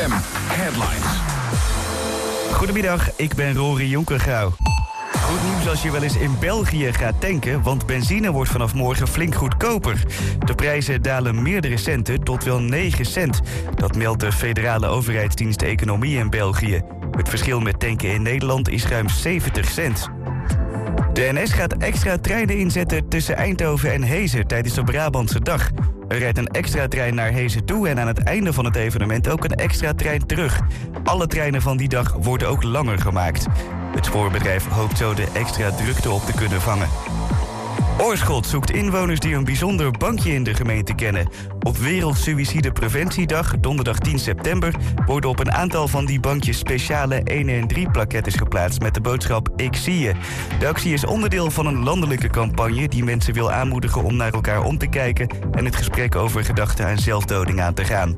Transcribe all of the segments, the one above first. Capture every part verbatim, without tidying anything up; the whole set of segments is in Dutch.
M Headlines. Goedemiddag, ik ben Rory Jonkergouw. Goed nieuws als je wel eens in België gaat tanken, want benzine wordt vanaf morgen flink goedkoper. De prijzen dalen meerdere centen tot wel negen cent. Dat meldt de federale overheidsdienst Economie in België. Het verschil met tanken in Nederland is ruim zeventig cent. De N S gaat extra treinen inzetten tussen Eindhoven en Heeze tijdens de Brabantse dag. Er rijdt een extra trein naar Heeze toe en aan het einde van het evenement ook een extra trein terug. Alle treinen van die dag worden ook langer gemaakt. Het spoorbedrijf hoopt zo de extra drukte op te kunnen vangen. Oorschot zoekt inwoners die een bijzonder bankje in de gemeente kennen. Op Wereldsuïcidepreventiedag, donderdag tien september... worden op een aantal van die bankjes speciale één en drie plaquettes geplaatst... met de boodschap Ik zie je. De actie is onderdeel van een landelijke campagne... die mensen wil aanmoedigen om naar elkaar om te kijken... en het gesprek over gedachten aan zelfdoding aan te gaan.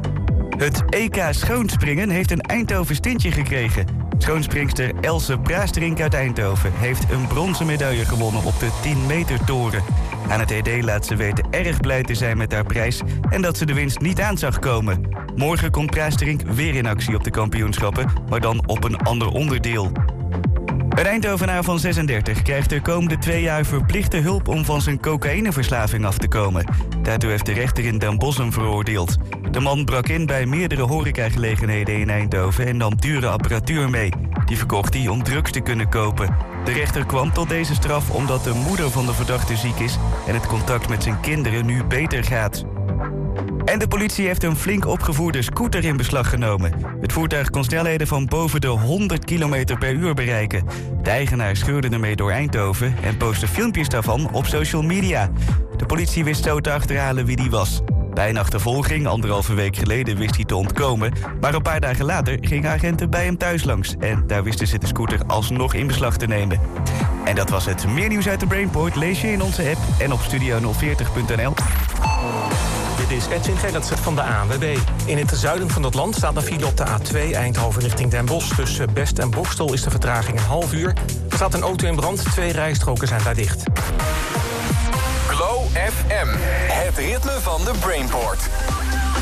Het E K Schoonspringen heeft een Eindhoven tintje gekregen. Schoonspringster Else Praasterink uit Eindhoven heeft een bronzen medaille gewonnen op de tien meter toren. Aan het E D laat ze weten erg blij te zijn met haar prijs en dat ze de winst niet aan zag komen. Morgen komt Praasterink weer in actie op de kampioenschappen, maar dan op een ander onderdeel. Een Eindhovenaar van zesendertig krijgt de komende twee jaar verplichte hulp om van zijn cocaïneverslaving af te komen. Daartoe heeft de rechter in Den Bosch hem veroordeeld. De man brak in bij meerdere horecagelegenheden in Eindhoven en nam dure apparatuur mee. Die verkocht hij om drugs te kunnen kopen. De rechter kwam tot deze straf omdat de moeder van de verdachte ziek is en het contact met zijn kinderen nu beter gaat. En de politie heeft een flink opgevoerde scooter in beslag genomen. Het voertuig kon snelheden van boven de honderd kilometer per uur bereiken. De eigenaar scheurde ermee door Eindhoven en postte filmpjes daarvan op social media. De politie wist zo te achterhalen wie die was. Bij een achtervolging, anderhalve week geleden, wist hij te ontkomen. Maar een paar dagen later gingen agenten bij hem thuis langs. En daar wisten ze de scooter alsnog in beslag te nemen. En dat was het. Meer nieuws uit de Brainport lees je in onze app en op studio nul veertig punt n l. Dit is Edwin Gerritsen van de A N W B. In het zuiden van het land staat een file op de A twee Eindhoven richting Den Bosch. Tussen Best en Bokstel is de vertraging een half uur. Er staat een auto in brand, twee rijstroken zijn daar dicht. Glow F M, het ritme van de Brainport.